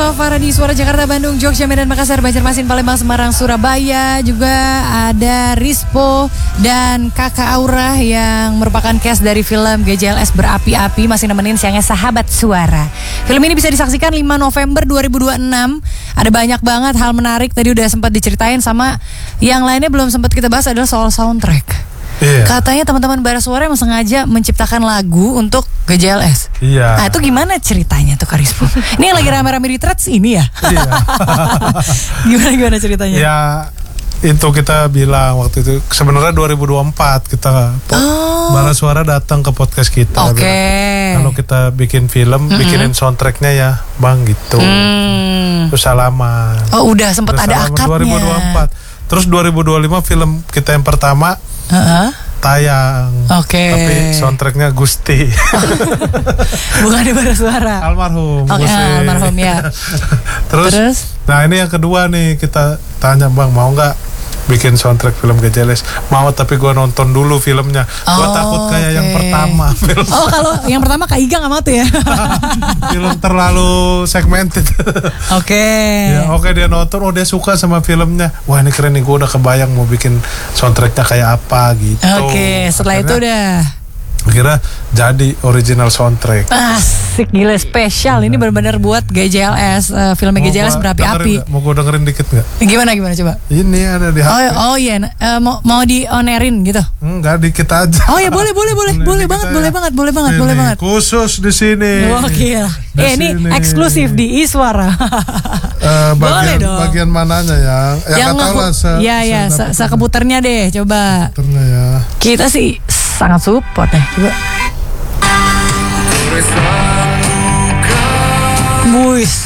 Alvara di Suara Jakarta, Bandung, Jogja, Medan, Makassar, Banjarmasin, Palembang, Semarang, Surabaya. Juga ada Rispo dan Kakak Aura yang merupakan cast dari film GJLS Berapi-Api. Masih nemenin siangnya Sahabat Suara. Film ini bisa disaksikan 5 November 2026. Ada banyak banget hal menarik. Tadi udah sempat diceritain sama yang lainnya belum sempat kita bahas adalah soal soundtrack. Iya. Katanya teman-teman Bara Suara emang sengaja menciptakan lagu untuk GJLS. Iya. Nah itu gimana ceritanya tuh Kak Rispo? Ini yang lagi rame-rame di Threads ini ya? Iya. Gimana ceritanya? Ya itu kita bilang waktu itu sebenarnya 2024 kita Bara Suara datang ke podcast kita. Oke. Kalau kita bikin film, bikinin soundtracknya ya Bang gitu. Terus salaman. Oh udah sempet ada akadnya. 2024. Terus 2025 film kita yang pertama tayang. Oke. Tapi soundtracknya Gusti. Bukan di Bara Suara. Almarhum. Oke, almarhum ya. Terus, nah ini yang kedua nih kita tanya Bang mau nggak bikin soundtrack film GJLS? Mau, tapi gue nonton dulu filmnya. Gue takut kayak yang pertama film. Oh kalau yang pertama Kak Iga nggak mau tuh ya? Film terlalu segmented. Oke. Ya, oke dia nonton, oh dia suka sama filmnya. Wah ini keren nih, gue udah kebayang mau bikin soundtracknya kayak apa gitu. Oke, setelah itu udah akhirnya jadi original soundtrack. Asik, gila spesial. Ini benar-benar buat GJLS, filmnya GJLS Berapi-Api. Mau gue dengerin dikit nggak? Gimana coba? Ini ada di HP. Oh iya, mau di onerin gitu? Enggak, dikit aja. Oh ya boleh banget. Khusus di sini. Oke lah. Ini eksklusif di Iswara. Bagian mananya ya? Yang tahu lah. Iya, sekeputernya deh, coba. Keputernya ya. Kita sih sangat support ya, coba. Buis.